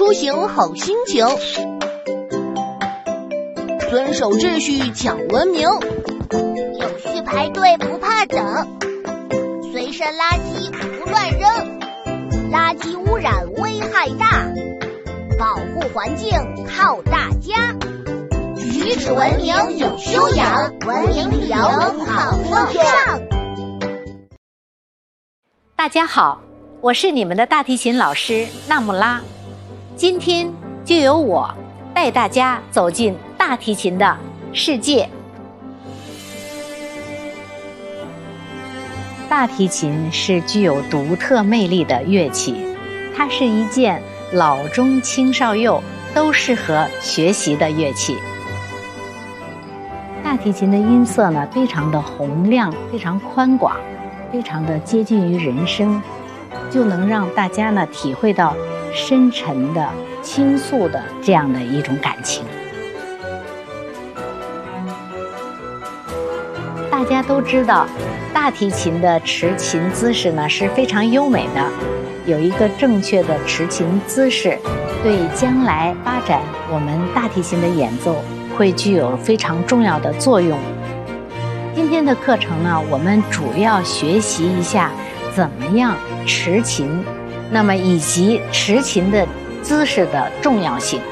出行好心情，遵守秩序讲文明， 有序排队不怕等，随身垃圾不乱扔，垃圾污染危害大，保护环境靠大家。举止文明有修养，文明旅游好风尚。 大家好，我是你们的大提琴老师纳木拉，今天就由我带大家走进大提琴的世界。大提琴是具有独特魅力的乐器，它是一件老中青少幼都适合学习的乐器。大提琴的音色呢，非常的洪亮，非常宽广，非常的接近于人声，就能让大家呢体会到深沉的倾诉的这样的一种感情。大家都知道，大提琴的持琴姿势呢是非常优美的，有一个正确的持琴姿势，对将来发展我们大提琴的演奏会具有非常重要的作用。今天的课程呢，我们主要学习一下怎么样持琴，那么以及持琴的姿势的重要性。